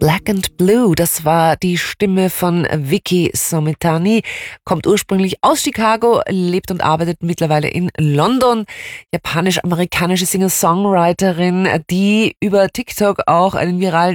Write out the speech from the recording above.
Black and Blue, das war die Stimme von Vicky Somitani, kommt ursprünglich aus Chicago, lebt und arbeitet mittlerweile in London. Japanisch-amerikanische Singer-Songwriterin, die über TikTok auch einen viralen